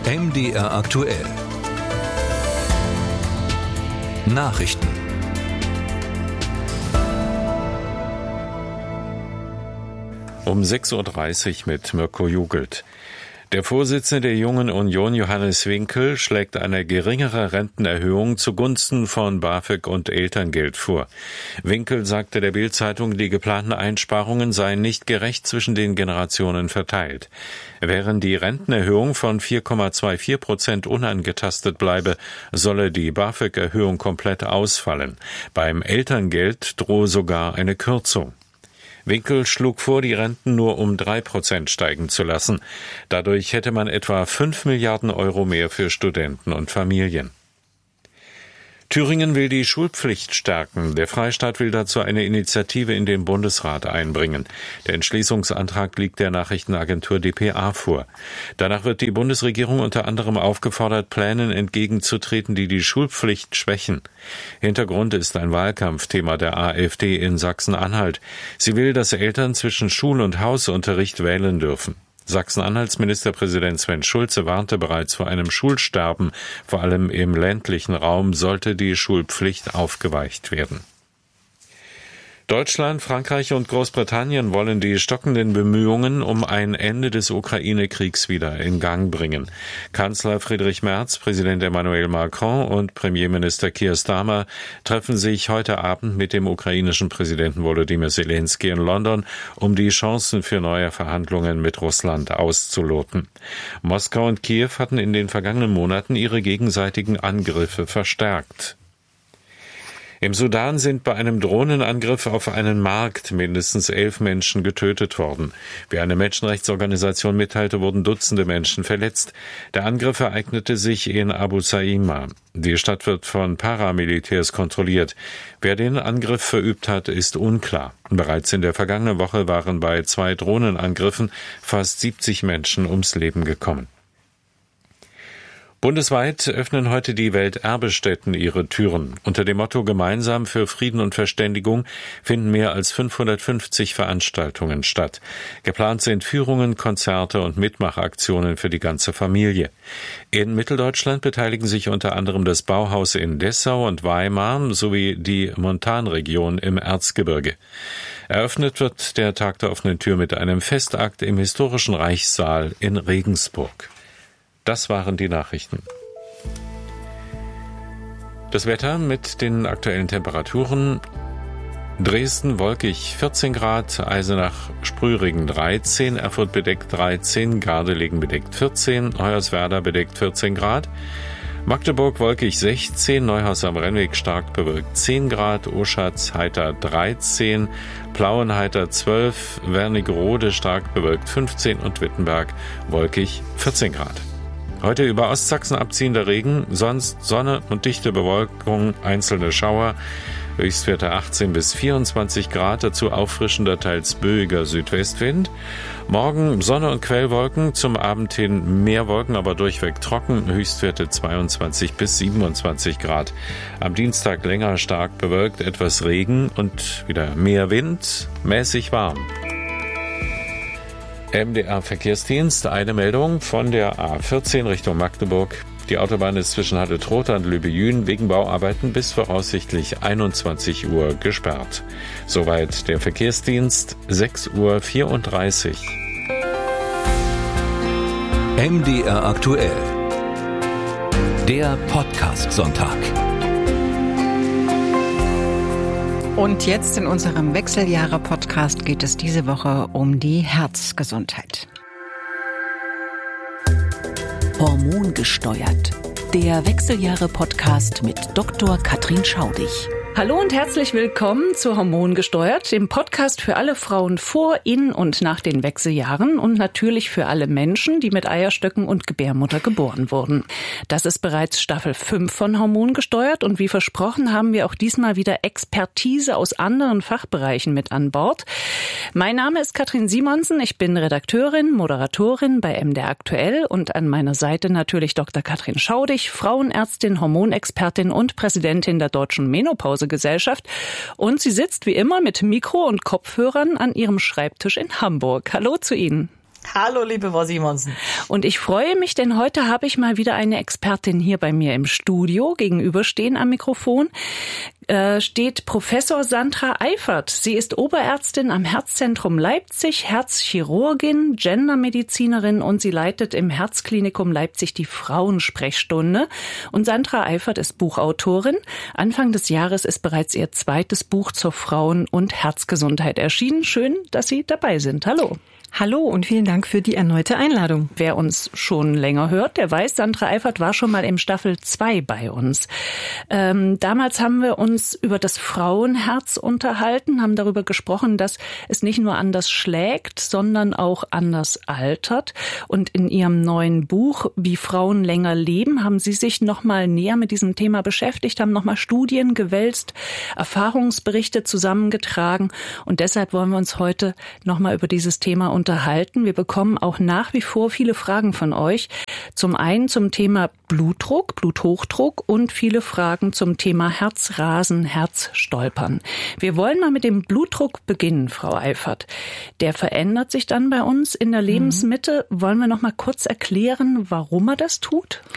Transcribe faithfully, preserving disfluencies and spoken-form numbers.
M D R aktuell. Nachrichten. Um sechs Uhr dreißig mit Mirko Jugelt. Der Vorsitzende der Jungen Union, Johannes Winkel, schlägt eine geringere Rentenerhöhung zugunsten von BAföG und Elterngeld vor. Winkel sagte der Bild-Zeitung, die geplanten Einsparungen seien nicht gerecht zwischen den Generationen verteilt. Während die Rentenerhöhung von vier Komma vierundzwanzig Prozent unangetastet bleibe, solle die BAföG-Erhöhung komplett ausfallen. Beim Elterngeld drohe sogar eine Kürzung. Winkel schlug vor, die Renten nur um drei Prozent steigen zu lassen. Dadurch hätte man etwa fünf Milliarden Euro mehr für Studenten und Familien. Thüringen will die Schulpflicht stärken. Der Freistaat will dazu eine Initiative in den Bundesrat einbringen. Der Entschließungsantrag liegt der Nachrichtenagentur D P A vor. Danach wird die Bundesregierung unter anderem aufgefordert, Plänen entgegenzutreten, die die Schulpflicht schwächen. Hintergrund ist ein Wahlkampfthema der AfD in Sachsen-Anhalt. Sie will, dass Eltern zwischen Schul- und Hausunterricht wählen dürfen. Sachsen-Anhalts Ministerpräsident Sven Schulze warnte bereits vor einem Schulsterben. Vor allem im ländlichen Raum sollte die Schulpflicht aufgeweicht werden. Deutschland, Frankreich und Großbritannien wollen die stockenden Bemühungen um ein Ende des Ukraine-Kriegs wieder in Gang bringen. Kanzler Friedrich Merz, Präsident Emmanuel Macron und Premierminister Keir Starmer treffen sich heute Abend mit dem ukrainischen Präsidenten Volodymyr Zelensky in London, um die Chancen für neue Verhandlungen mit Russland auszuloten. Moskau und Kiew hatten in den vergangenen Monaten ihre gegenseitigen Angriffe verstärkt. Im Sudan sind bei einem Drohnenangriff auf einen Markt mindestens elf Menschen getötet worden. Wie eine Menschenrechtsorganisation mitteilte, wurden Dutzende Menschen verletzt. Der Angriff ereignete sich in Abu Saima. Die Stadt wird von Paramilitärs kontrolliert. Wer den Angriff verübt hat, ist unklar. Bereits in der vergangenen Woche waren bei zwei Drohnenangriffen fast siebzig Menschen ums Leben gekommen. Bundesweit öffnen heute die Welterbestätten ihre Türen. Unter dem Motto Gemeinsam für Frieden und Verständigung finden mehr als fünfhundertfünfzig Veranstaltungen statt. Geplant sind Führungen, Konzerte und Mitmachaktionen für die ganze Familie. In Mitteldeutschland beteiligen sich unter anderem das Bauhaus in Dessau und Weimar sowie die Montanregion im Erzgebirge. Eröffnet wird der Tag der offenen Tür mit einem Festakt im historischen Reichssaal in Regensburg. Das waren die Nachrichten. Das Wetter mit den aktuellen Temperaturen. Dresden wolkig vierzehn Grad, Eisenach Sprühregen dreizehn, Erfurt bedeckt dreizehn, Gardelegen bedeckt vierzehn, Hoyerswerda bedeckt vierzehn Grad, Magdeburg wolkig sechzehn, Neuhaus am Rennweg stark bewölkt zehn Grad, Oschatz heiter dreizehn, Plauen heiter zwölf, Wernigerode stark bewölkt fünfzehn und Wittenberg wolkig vierzehn Grad. Heute über Ostsachsen abziehender Regen, sonst Sonne und dichte Bewölkung, einzelne Schauer, Höchstwerte achtzehn bis vierundzwanzig Grad, dazu auffrischender, teils böiger Südwestwind. Morgen Sonne und Quellwolken, zum Abend hin mehr Wolken, aber durchweg trocken, Höchstwerte zweiundzwanzig bis siebenundzwanzig Grad. Am Dienstag länger stark bewölkt, etwas Regen und wieder mehr Wind, mäßig warm. M D R-Verkehrsdienst, eine Meldung von der A vierzehn Richtung Magdeburg. Die Autobahn ist zwischen Hadetrotha und Lübejün wegen Bauarbeiten bis voraussichtlich einundzwanzig Uhr gesperrt. Soweit der Verkehrsdienst, sechs Uhr vierunddreißig. M D R aktuell. Der Podcast-Sonntag. Und jetzt in unserem Wechseljahre-Podcast geht es diese Woche um die Herzgesundheit. Hormongesteuert. Der Wechseljahre-Podcast mit Doktor Katrin Schaudig. Hallo und herzlich willkommen zu Hormongesteuert, dem Podcast für alle Frauen vor, in und nach den Wechseljahren und natürlich für alle Menschen, die mit Eierstöcken und Gebärmutter geboren wurden. Das ist bereits Staffel fünf von Hormongesteuert und wie versprochen haben wir auch diesmal wieder Expertise aus anderen Fachbereichen mit an Bord. Mein Name ist Katrin Simonsen, ich bin Redakteurin, Moderatorin bei M D R aktuell und an meiner Seite natürlich Doktor Katrin Schaudig, Frauenärztin, Hormonexpertin und Präsidentin der Deutschen Menopause Gesellschaft. Und sie sitzt wie immer mit Mikro und Kopfhörern an ihrem Schreibtisch in Hamburg. Hallo zu Ihnen. Hallo, liebe Frau Simonsen. Und ich freue mich, denn heute habe ich mal wieder eine Expertin hier bei mir im Studio. Gegenüberstehen am Mikrofon äh, steht Professor Sandra Eifert. Sie ist Oberärztin am Herzzentrum Leipzig, Herzchirurgin, Gendermedizinerin und sie leitet im Herzklinikum Leipzig die Frauensprechstunde. Und Sandra Eifert ist Buchautorin. Anfang des Jahres ist bereits ihr zweites Buch zur Frauen- und Herzgesundheit erschienen. Schön, dass Sie dabei sind. Hallo. Hallo und vielen Dank für die erneute Einladung. Wer uns schon länger hört, der weiß, Sandra Eifert war schon mal im Staffel zwei bei uns. Ähm, damals haben wir uns über das Frauenherz unterhalten, haben darüber gesprochen, dass es nicht nur anders schlägt, sondern auch anders altert. Und in Ihrem neuen Buch, Wie Frauen länger leben, haben Sie sich noch mal näher mit diesem Thema beschäftigt, haben noch mal Studien gewälzt, Erfahrungsberichte zusammengetragen. Und deshalb wollen wir uns heute noch mal über dieses Thema unterhalten. unterhalten. Wir bekommen auch nach wie vor viele Fragen von euch. Zum einen zum Thema Blutdruck, Bluthochdruck und viele Fragen zum Thema Herzrasen, Herzstolpern. Wir wollen mal mit dem Blutdruck beginnen, Frau Eifert. Der verändert sich dann bei uns in der Lebensmitte. Mhm. Wollen wir noch mal kurz erklären, warum er das tut?